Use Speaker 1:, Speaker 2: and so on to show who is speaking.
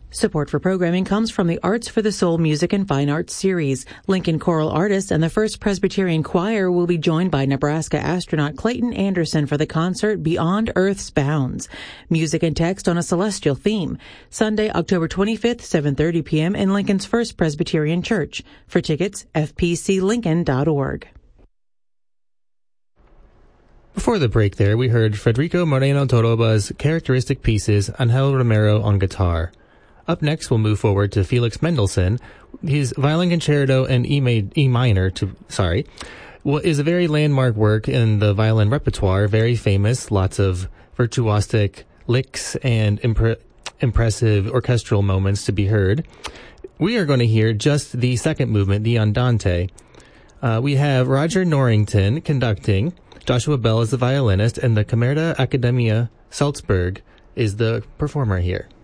Speaker 1: Support for programming comes from the Arts for the Soul Music and Fine Arts Series. Lincoln Choral Artists and the First Presbyterian Choir will be joined by Nebraska astronaut Clayton Anderson for the concert Beyond Earth's Bounds. Music and text on a celestial theme. Sunday, October 25th, 7:30 p.m. in Lincoln's First Presbyterian Church. For tickets, fpclincoln.org.
Speaker 2: Before the break there, we heard Federico Moreno Toroba's characteristic pieces, Angel Romero on guitar. Up next, we'll move forward to Felix Mendelssohn. His Violin Concerto in E minor, is a very landmark work in the violin repertoire, very famous, lots of virtuosic licks and impressive orchestral moments to be heard. We are going to hear just the second movement, the Andante. We have Roger Norrington conducting, Joshua Bell is the violinist, and the Kammerda Akademie Salzburg is the performer here.